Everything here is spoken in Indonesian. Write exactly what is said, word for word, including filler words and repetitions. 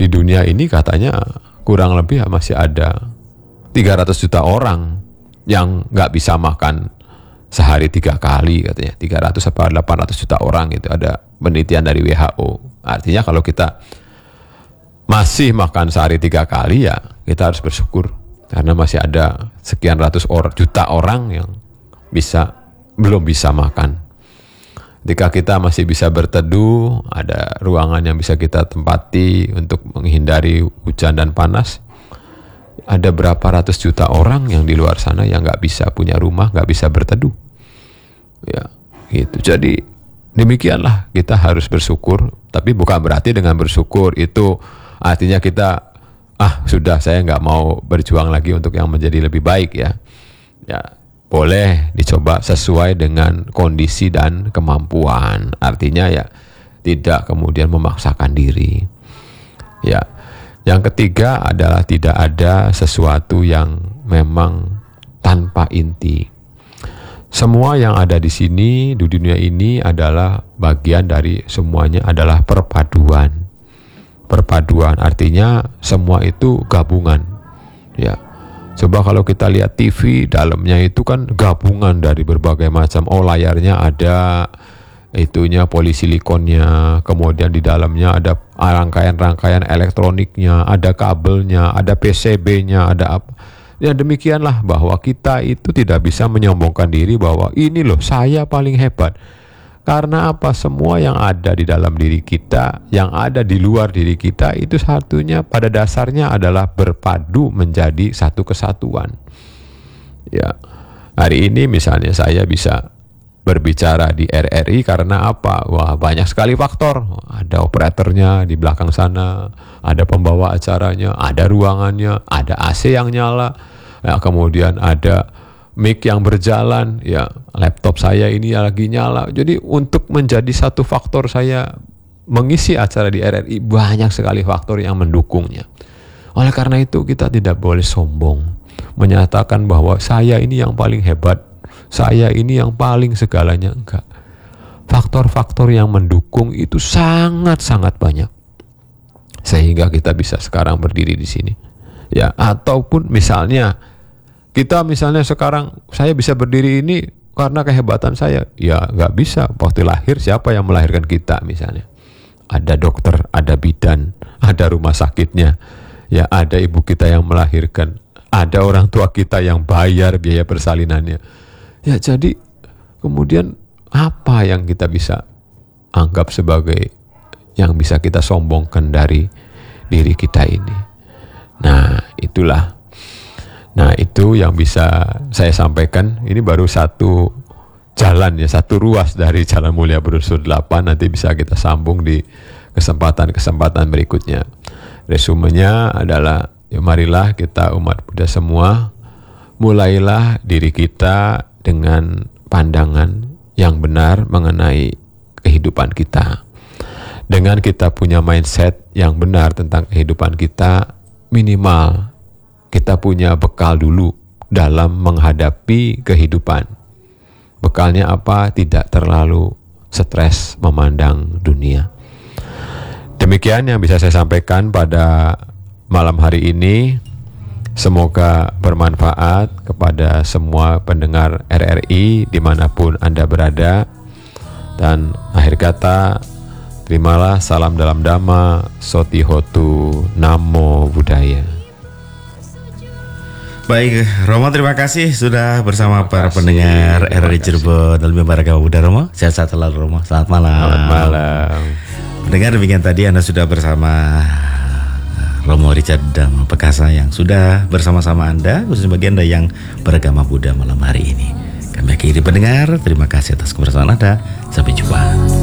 di dunia ini katanya kurang lebih masih ada tiga ratus juta orang yang nggak bisa makan sehari tiga kali katanya. tiga ratus apa delapan ratus juta orang itu ada penelitian dari W H O. Artinya kalau kita masih makan sehari tiga kali ya kita harus bersyukur karena masih ada sekian ratus or, juta orang yang bisa belum bisa makan. Ketika kita masih bisa berteduh, ada ruangan yang bisa kita tempati untuk menghindari hujan dan panas. Ada berapa ratus juta orang yang di luar sana yang nggak bisa punya rumah, nggak bisa berteduh. Ya, gitu. Jadi demikianlah kita harus bersyukur. Tapi bukan berarti dengan bersyukur itu artinya kita ah sudah saya nggak mau berjuang lagi untuk yang menjadi lebih baik ya. Ya. Boleh dicoba sesuai dengan kondisi dan kemampuan. Artinya ya tidak kemudian memaksakan diri. Ya. Yang ketiga adalah tidak ada sesuatu yang memang tanpa inti. Semua yang ada di sini, di dunia ini adalah bagian dari semuanya adalah perpaduan. Perpaduan artinya semua itu gabungan. Ya. Coba kalau kita lihat T V, dalamnya itu kan gabungan dari berbagai macam. Oh, layarnya ada itunya polisilikonnya, kemudian di dalamnya ada rangkaian-rangkaian elektroniknya, ada kabelnya, ada P C B-nya, ada apa. Ya demikianlah bahwa kita itu tidak bisa menyombongkan diri bahwa ini loh saya paling hebat. Karena apa? Semua yang ada di dalam diri kita, yang ada di luar diri kita itu satunya pada dasarnya adalah berpadu menjadi satu kesatuan. Ya, hari ini misalnya saya bisa berbicara di R R I karena apa? Wah, banyak sekali faktor. Ada operatornya di belakang sana, ada pembawa acaranya, ada ruangannya, ada A C yang nyala, ya, kemudian ada mic yang berjalan, ya laptop saya ini lagi nyala. Jadi untuk menjadi satu faktor saya mengisi acara di R R I banyak sekali faktor yang mendukungnya. Oleh karena itu kita tidak boleh sombong menyatakan bahwa saya ini yang paling hebat, saya ini yang paling segalanya. Enggak. Faktor-faktor yang mendukung itu sangat-sangat banyak sehingga kita bisa sekarang berdiri di sini. Ya, ataupun misalnya kita misalnya sekarang saya bisa berdiri ini karena kehebatan saya. Ya nggak bisa. Waktu lahir siapa yang melahirkan kita misalnya? Ada dokter, ada bidan, ada rumah sakitnya. Ya ada ibu kita yang melahirkan. Ada orang tua kita yang bayar biaya persalinannya. Ya jadi kemudian apa yang kita bisa anggap sebagai yang bisa kita sombongkan dari diri kita ini? Nah itulah. Nah itu yang bisa saya sampaikan. Ini baru satu jalan ya, satu ruas dari Jalan Mulia Brosur delapan. Nanti bisa kita sambung di kesempatan-kesempatan berikutnya. Resumenya adalah ya marilah kita umat Buddha semua, mulailah diri kita dengan pandangan yang benar mengenai kehidupan kita. Dengan kita punya mindset yang benar tentang kehidupan kita, minimal kita punya bekal dulu dalam menghadapi kehidupan. Bekalnya apa? Tidak terlalu stres memandang dunia. Demikian yang bisa saya sampaikan pada malam hari ini. Semoga bermanfaat kepada semua pendengar R R I dimanapun Anda berada. Dan akhir kata, terimalah salam dalam Dhamma, Sotihotu, Namo Buddhaya. Baik, Romo, terima kasih sudah bersama terima para kasih, pendengar R R I Cirebon dalam Baraka Buddha. Romo, sehat-sehat selalu Romo. Selamat malam. Selamat malam. Pendengar, demikian tadi Anda sudah bersama Romo Richard Dhamma Pekasa yang sudah bersama-sama Anda, khususnya bagi Anda yang beragama Buddha malam hari ini. Kami akhiri pendengar, terima kasih atas kebersamaan Anda. Sampai jumpa.